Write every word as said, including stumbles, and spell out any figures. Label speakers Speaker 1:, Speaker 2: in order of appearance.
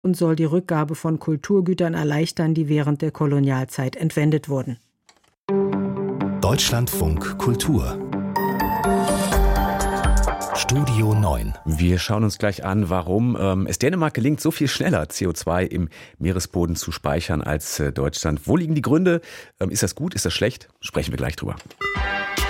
Speaker 1: und soll die Rückgabe von Kulturgütern erleichtern, die während der Kolonialzeit entwendet wurden.
Speaker 2: Deutschlandfunk Kultur Studio neun.
Speaker 3: Wir schauen uns gleich an, warum ähm, es Dänemark gelingt, so viel schneller C O zwei im Meeresboden zu speichern als äh, Deutschland. Wo liegen die Gründe? Ähm, ist das gut? Ist das schlecht? Sprechen wir gleich drüber.